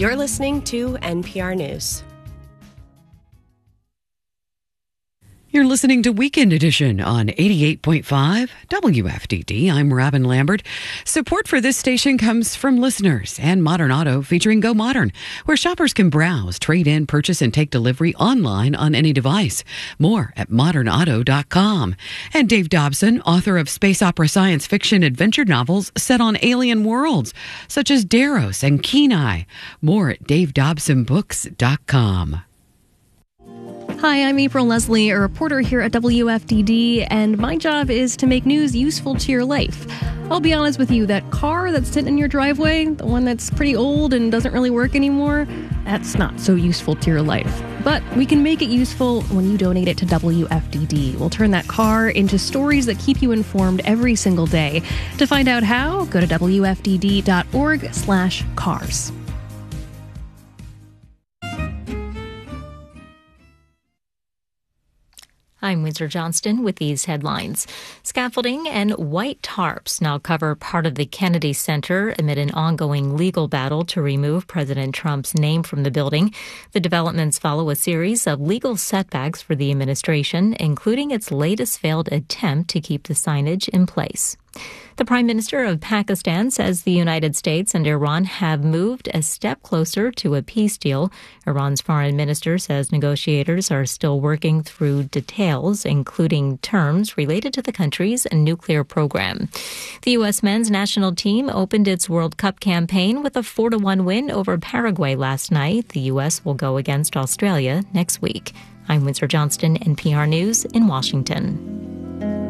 You're listening to NPR News. You're listening to Weekend Edition on 88.5 WFDD. I'm Robin Lambert. Support for this station comes from listeners and Modern Auto featuring Go Modern, where shoppers can browse, trade in, purchase, and take delivery online on any device. More at modernauto.com. And Dave Dobson, author of space opera science fiction adventure novels set on alien worlds, such as Deros and Kenai. More at davedobsonbooks.com. Hi, I'm April Leslie, a reporter here at WFDD, and my job is to make news useful to your life. I'll be honest with you, that car that's sitting in your driveway, the one that's pretty old and doesn't really work anymore, that's not so useful to your life. But we can make it useful when you donate it to WFDD. We'll turn that car into stories that keep you informed every single day. To find out how, go to WFDD.org/cars. I'm Windsor Johnston with these headlines. Scaffolding and white tarps now cover part of the Kennedy Center amid an ongoing legal battle to remove President Trump's name from the building. The developments follow a series of legal setbacks for the administration, including its latest failed attempt to keep the signage in place. The Prime Minister of Pakistan says the United States and Iran have moved a step closer to a peace deal. Iran's foreign minister says negotiators are still working through details, including terms related to the country's nuclear program. The U.S. men's national team opened its World Cup campaign with a 4-1 win over Paraguay last night. The U.S. will go against Australia next week. I'm Windsor Johnston, NPR News in Washington.